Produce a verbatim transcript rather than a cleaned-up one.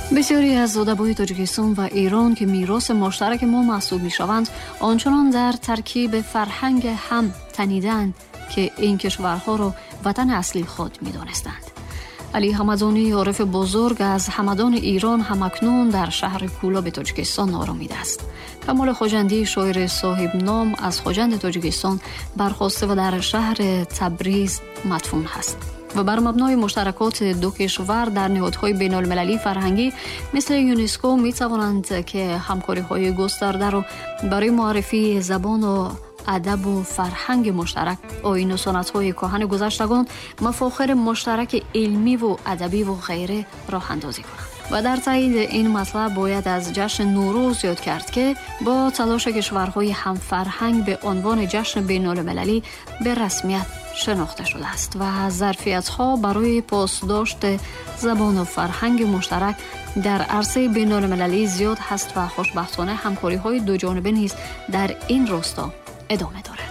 بسیاری از ادبای تاجیکستان و ایران که میراث مشترک ما محسوب میشوند، آنچنان در ترکیب فرهنگ هم تنیدند که این کشورها را وطن اصلی خود می‌دانستند. علی همدانی عارف بزرگ از همدان ایران همکنون در شهر کولاب تاجیکستان آرامید است. کمال خوجندی شاعر صاحب نام از خوجند تاجیکستان برخاسته و در شهر تبریز مدفون است و بر مبنای مشترکات دو کشور در نهادهای بین المللی فرهنگی مثل یونسکو می توانند که همکاری های گسترده را برای معرفی زبان و ادب و فرهنگ مشترک، آیین و سنت‌های کهن گذشتگان، مفاخر مشترک علمی و ادبی و غیره راه اندازی کنند. و در تایید این مطلب باید از جشن نوروز یاد کرد که با تلاش کشورهای هم فرهنگ به عنوان جشن بین المللی به رسمیت شناخته شده است و ظرفیت‌ها برای پاسداشت زبان و فرهنگ مشترک در عرصه بین المللی زیاد هست و خوشبختانه همکاری‌های دو جانبه نیز در این راستا ادامه دارد.